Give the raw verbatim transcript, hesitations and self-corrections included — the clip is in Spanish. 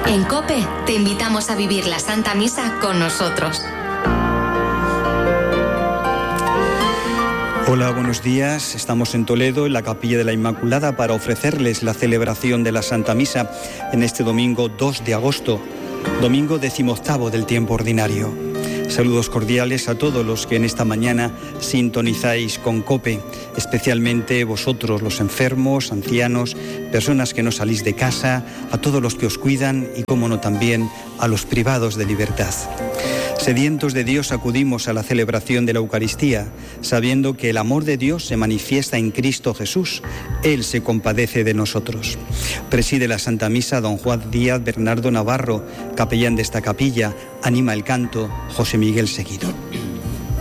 En COPE te invitamos a vivir la Santa Misa con nosotros. Hola, buenos días. Estamos en Toledo, en la Capilla de la Inmaculada, para ofrecerles la celebración de la Santa Misa en este domingo dos de agosto, domingo decimoctavo del tiempo ordinario. Saludos cordiales a todos los que en esta mañana sintonizáis con COPE, especialmente vosotros, los enfermos, ancianos, personas que no salís de casa, a todos los que os cuidan y, como no, también a los privados de libertad. Sedientos de Dios acudimos a la celebración de la Eucaristía, sabiendo que el amor de Dios se manifiesta en Cristo Jesús. Él se compadece de nosotros. Preside la Santa Misa don Juan Díaz Bernardo Navarro, capellán de esta capilla. Anima el canto José Miguel Seguido.